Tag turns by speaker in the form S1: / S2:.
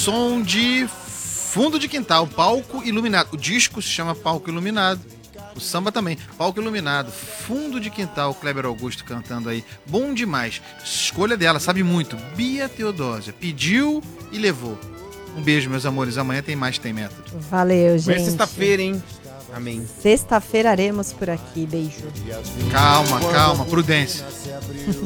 S1: som de Fundo de Quintal, Palco Iluminado. O disco se chama Palco Iluminado. O samba também, Palco Iluminado, Fundo de Quintal, Kleber Augusto cantando aí. Bom demais. Escolha dela, sabe muito. Bia Teodósia. Pediu e levou. Um beijo, meus amores. Amanhã tem mais Tem Método.
S2: Valeu, gente.
S3: Amanhã é sexta-feira, hein? Amém.
S2: Sexta-feira aremos por aqui. Beijo.
S1: Calma, prudência.